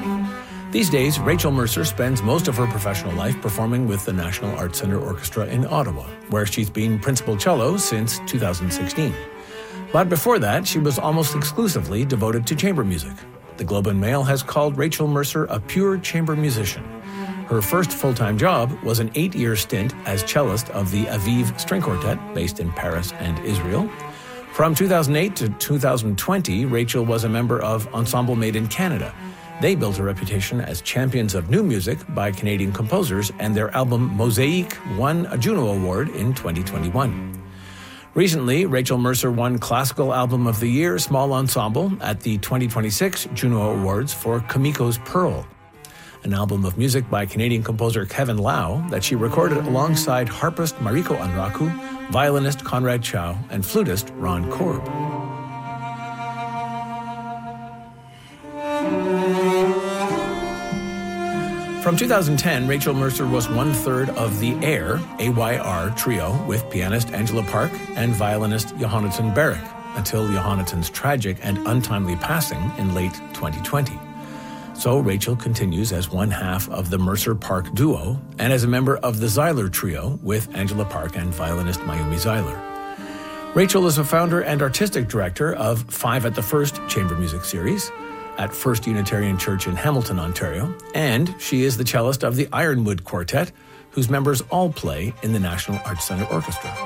These days, Rachel Mercer spends most of her professional life performing with the National Arts Centre Orchestra in Ottawa, where she's been principal cello since 2016. But before that, she was almost exclusively devoted to chamber music. The Globe and Mail has called Rachel Mercer a pure chamber musician. Her first full-time job was an 8-year stint as cellist of the Aviv String Quartet, based in Paris and Israel. From 2008 to 2020, Rachel was a member of Ensemble Made in Canada. They built a reputation as champions of new music by Canadian composers, and their album Mosaic won a Juno Award in 2021. Recently, Rachel Mercer won Classical Album of the Year Small Ensemble at the 2026 Juno Awards for Kamiko's Pearl, an album of music by Canadian composer Kevin Lau that she recorded alongside harpist Mariko Anraku, violinist Conrad Chow, and flutist Ron Korb. From 2010, Rachel Mercer was one-third of the AYR trio with pianist Angela Park and violinist Jonathan Barrick until Jonathan's tragic and untimely passing in late 2020. So Rachel continues as one half of the Mercer-Park duo and as a member of the Zeiler trio with Angela Park and violinist Mayumi Zeiler. Rachel is a founder and artistic director of Five at the First Chamber Music Series at First Unitarian Church in Hamilton, Ontario, and she is the cellist of the Ironwood Quartet, whose members all play in the National Arts Centre Orchestra.